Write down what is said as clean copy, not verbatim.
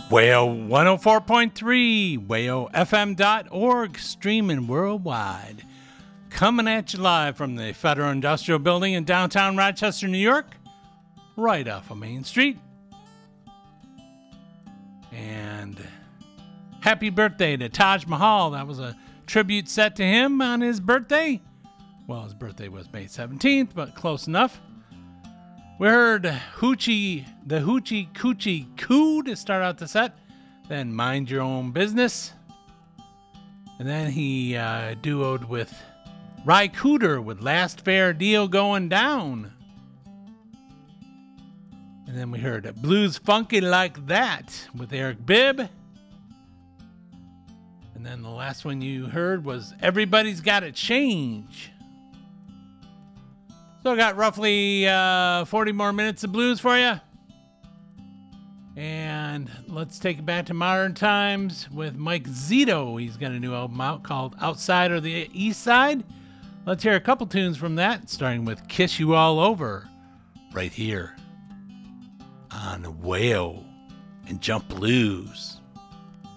Whale 104.3, whalefm.org, streaming worldwide. Coming at you live from the Federal Industrial Building in downtown Rochester, New York, right off of Main Street. And happy birthday to Taj Mahal. That was a tribute set to him on his birthday. Well, his birthday was May 17th, but close enough. We heard the Hoochie Coochie Coo to start out the set. Then Mind Your Own Business. And then he duoed with Ry Cooder with Last Fair Deal Going Down. And then we heard Blues Funky Like That with Eric Bibb. And then the last one you heard was Everybody's Gotta Change. So I got roughly 40 more minutes of blues for you. And let's take it back to modern times with Mike Zito. He's got a new album out called Outside or the East Side. Let's hear a couple tunes from that, starting with Kiss You All Over, right here on Whale and Jump Blues.